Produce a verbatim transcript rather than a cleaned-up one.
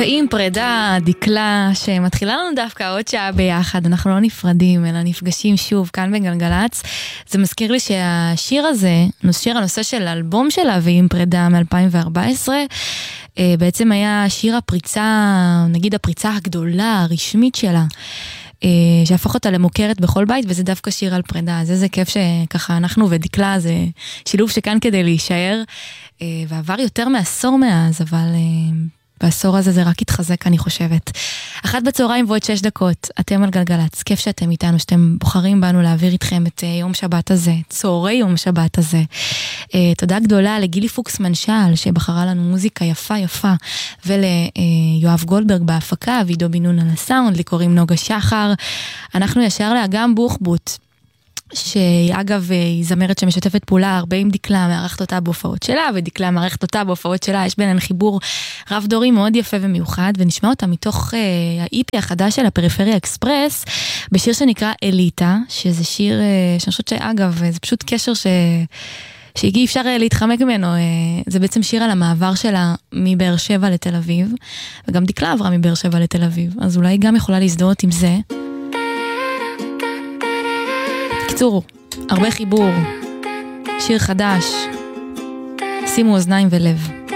ועם פרידה, דקלה, שמתחילה לנו דווקא עוד שעה ביחד, אנחנו לא נפרדים, אלא נפגשים שוב כאן בגלגלץ. זה מזכיר לי שהשיר הזה, שיר הנושא של האלבום שלה, ועם פרידה מ-אלפיים וארבע עשרה, בעצם היה שיר הפריצה, נגיד הפריצה הגדולה, הרשמית שלה, שהפך אותה למוכרת בכל בית, וזה דווקא שיר על פרידה. אז איזה כיף שככה אנחנו ודקלה, זה שילוב שכאן כדי להישאר, ועבר יותר מעשור מאז, אבל בעשור הזה זה רק התחזק, אני חושבת. אחת בצהריים ועוד שש דקות, אתם על גלגלץ, כיף שאתם איתנו, שאתם בוחרים בנו להעביר איתכם את יום שבת הזה, צהרי יום שבת הזה. תודה גדולה לגילי פוקס מנשל, שבחרה לנו מוזיקה יפה יפה, וליואב גולדברג בהפקה, וידו בינון על הסאונד, לי קוראים נוגה שחר. אנחנו ישר לאגם בוחבוט, שאגב היא זמרת שמשתפת פעולה הרבה עם דקלה, מערכת אותה בהופעות שלה, ודקלה מערכת אותה בהופעות שלה, יש ביניהן חיבור רב דורי מאוד יפה ומיוחד, ונשמע אותה מתוך אה, האיפי החדש של הפריפריה אקספרס, בשיר שנקרא אליטה, שזה שיר אה, שאני חושבת שאגב, זה פשוט קשר ש... שאי אפשר להתחמק ממנו, זה בעצם שיר על המעבר שלה מבאר שבע לתל אביב, וגם דקלה עברה מבאר שבע לתל אביב, אז אולי גם יכולה להזדהות עם זה. קיצור, הרבה חיבור, שיר חדש, שימו אוזניים ולב.